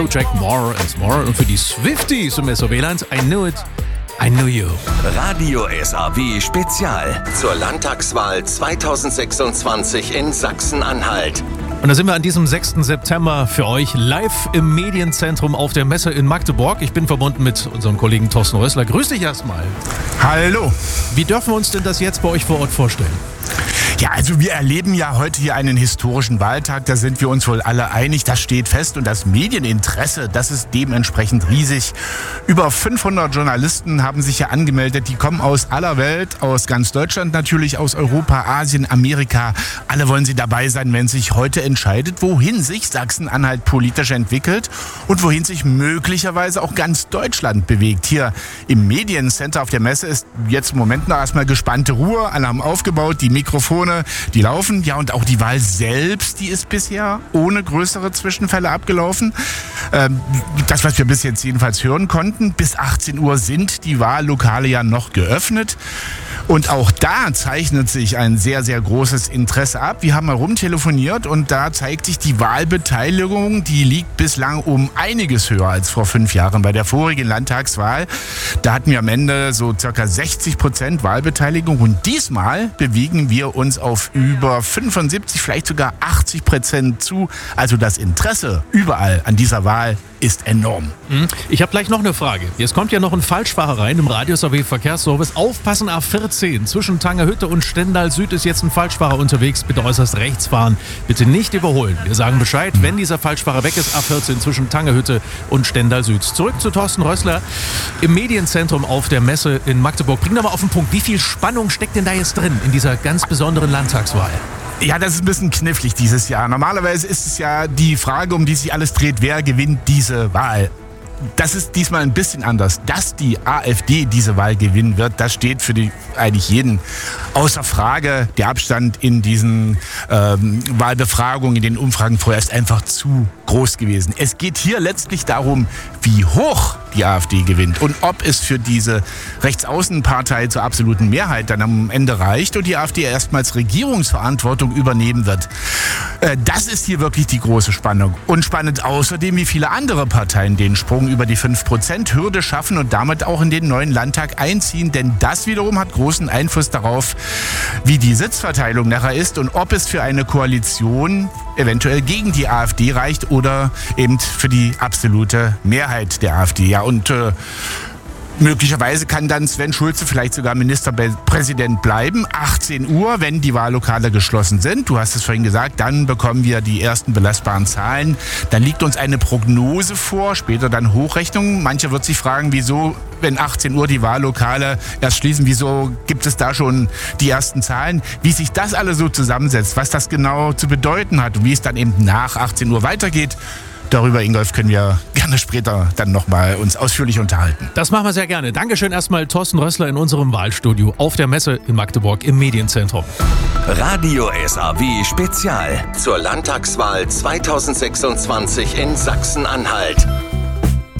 Jack More and More und für die Swifties im SOW-Land I Knew It, I Knew You. Radio SAW Spezial zur Landtagswahl 2026 in Sachsen-Anhalt. Und da sind wir an diesem 6. September für euch live im Medienzentrum auf der Messe in Magdeburg. Ich bin verbunden mit unserem Kollegen Thorsten Rössler. Grüß dich erstmal. Hallo. Wie dürfen wir uns denn das jetzt bei euch vor Ort vorstellen? Ja, also wir erleben ja heute hier einen historischen Wahltag, da sind wir uns wohl alle einig, das steht fest und das Medieninteresse, das ist dementsprechend riesig. Über 500 Journalisten haben sich ja angemeldet, die kommen aus aller Welt, aus ganz Deutschland natürlich, aus Europa, Asien, Amerika. Alle wollen sie dabei sein, wenn sich heute entscheidet, wohin sich Sachsen-Anhalt politisch entwickelt und wohin sich möglicherweise auch ganz Deutschland bewegt. Hier im Mediencenter auf der Messe ist jetzt im Moment noch erstmal gespannte Ruhe, alle haben aufgebaut, die Mikrofone, die laufen. Ja, und auch die Wahl selbst, die ist bisher ohne größere Zwischenfälle abgelaufen. Das, was wir bis jetzt jedenfalls hören konnten, bis 18 Uhr sind die Wahllokale ja noch geöffnet. Und auch da zeichnet sich ein sehr, sehr großes Interesse ab. Wir haben mal rumtelefoniert und da zeigt sich die Wahlbeteiligung, die liegt bislang um einiges höher als vor 5 Jahren. Bei der vorigen Landtagswahl, da hatten wir am Ende so ca. 60% Wahlbeteiligung und diesmal bewegen wir uns auf über 75, vielleicht sogar 80% zu. Also das Interesse überall an dieser Wahl ist enorm. Ich habe gleich noch eine Frage. Jetzt kommt ja noch ein Falschfahrer rein im Radius AW Verkehrsservice. Aufpassen, A14. Zwischen Tangerhütte und Stendal Süd ist jetzt ein Falschfahrer unterwegs. Bitte äußerst rechts fahren. Bitte nicht überholen. Wir sagen Bescheid, wenn dieser Falschfahrer weg ist. A14 zwischen Tangerhütte und Stendal Süd. Zurück zu Thorsten Rössler im Medienzentrum auf der Messe in Magdeburg. Bring doch mal auf den Punkt. Wie viel Spannung steckt denn da jetzt drin in dieser ganz besonderen Landtagswahl? Ja, das ist ein bisschen knifflig dieses Jahr. Normalerweise ist es ja die Frage, um die sich alles dreht, wer gewinnt diese Wahl. Das ist diesmal ein bisschen anders. Dass die AfD diese Wahl gewinnen wird, das steht für eigentlich jeden außer Frage. Der Abstand in diesen Wahlbefragungen, in den Umfragen vorher ist einfach zu groß gewesen. Es geht hier letztlich darum, wie hoch die AfD gewinnt und ob es für diese Rechtsaußenpartei zur absoluten Mehrheit dann am Ende reicht und die AfD erstmals Regierungsverantwortung übernehmen wird. Das ist hier wirklich die große Spannung. Und spannend außerdem, wie viele andere Parteien den Sprung über die 5%-Hürde schaffen und damit auch in den neuen Landtag einziehen. Denn das wiederum hat großen Einfluss darauf, wie die Sitzverteilung nachher ist und ob es für eine Koalition eventuell gegen die AfD reicht oder eben für die absolute Mehrheit der AfD. Ja, und möglicherweise kann dann Sven Schulze vielleicht sogar Ministerpräsident bleiben. 18 Uhr, wenn die Wahllokale geschlossen sind. Du hast es vorhin gesagt, dann bekommen wir die ersten belastbaren Zahlen. Dann liegt uns eine Prognose vor, später dann Hochrechnungen. Mancher wird sich fragen, wieso, wenn 18 Uhr die Wahllokale erst schließen, wieso gibt es da schon die ersten Zahlen? Wie sich das alles so zusammensetzt, was das genau zu bedeuten hat und wie es dann eben nach 18 Uhr weitergeht. Darüber, Ingolf, können wir gerne später dann nochmal uns ausführlich unterhalten. Das machen wir sehr gerne. Dankeschön erstmal Thorsten Rössler in unserem Wahlstudio auf der Messe in Magdeburg im Medienzentrum. Radio SAW Spezial zur Landtagswahl 2026 in Sachsen-Anhalt.